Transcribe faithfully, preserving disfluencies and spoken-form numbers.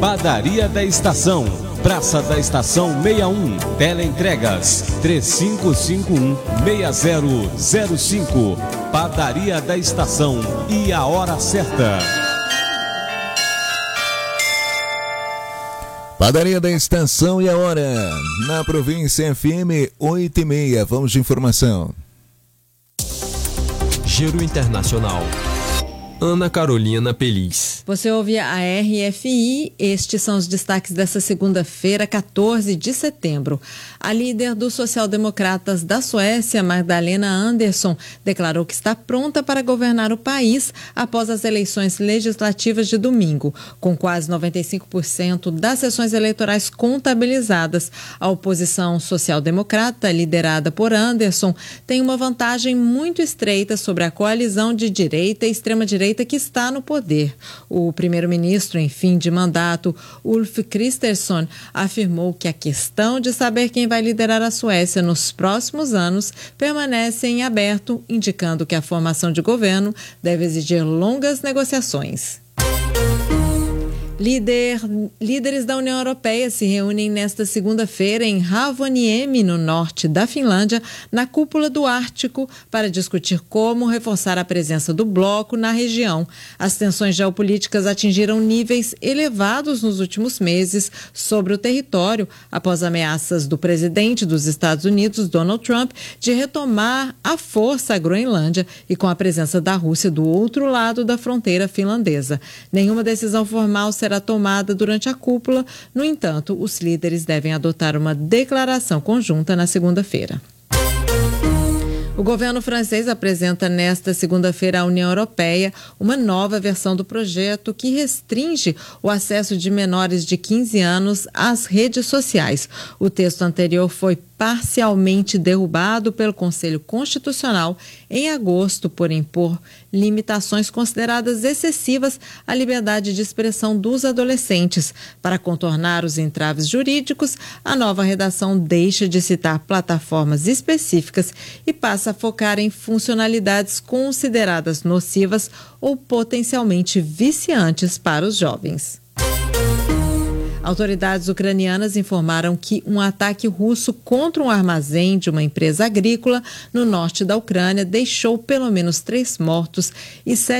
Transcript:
Padaria da Estação, Praça da Estação sessenta e um, Teleentregas três cinco cinco um, seis zero zero cinco. Padaria da Estação e a hora certa. Padaria da Estação e a hora. Na Província F M oito e meia. Vamos de informação. Giro Internacional. Ana Carolina Peliz. Você ouve a R F I, estes são os destaques dessa segunda-feira, quatorze de setembro. A líder dos social-democratas da Suécia, Magdalena Andersson, declarou que está pronta para governar o país após as eleições legislativas de domingo. Com quase noventa e cinco por cento das sessões eleitorais contabilizadas, a oposição social-democrata, liderada por Andersson, tem uma vantagem muito estreita sobre a coalizão de direita e extrema-direita que está no poder. O primeiro-ministro em fim de mandato, Ulf Kristersson, afirmou que a questão de saber quem vai liderar a Suécia nos próximos anos permanece em aberto, indicando que a formação de governo deve exigir longas negociações. Líder, líderes da União Europeia se reúnem nesta segunda-feira em Rovaniemi, no norte da Finlândia, na cúpula do Ártico, para discutir como reforçar a presença do bloco na região. As tensões geopolíticas atingiram níveis elevados nos últimos meses sobre o território, após ameaças do presidente dos Estados Unidos, Donald Trump, de retomar à força a Groenlândia e com a presença da Rússia do outro lado da fronteira finlandesa. Nenhuma decisão formal será tomada durante a cúpula. No entanto, os líderes devem adotar uma declaração conjunta na segunda-feira. O governo francês apresenta nesta segunda-feira à União Europeia uma nova versão do projeto que restringe o acesso de menores de quinze anos às redes sociais. O texto anterior foi parcialmente derrubado pelo Conselho Constitucional em agosto por impor limitações consideradas excessivas à liberdade de expressão dos adolescentes. Para contornar os entraves jurídicos, a nova redação deixa de citar plataformas específicas e passa a focar em funcionalidades consideradas nocivas ou potencialmente viciantes para os jovens. Autoridades ucranianas informaram que um ataque russo contra um armazém de uma empresa agrícola no norte da Ucrânia deixou pelo menos três mortos e sete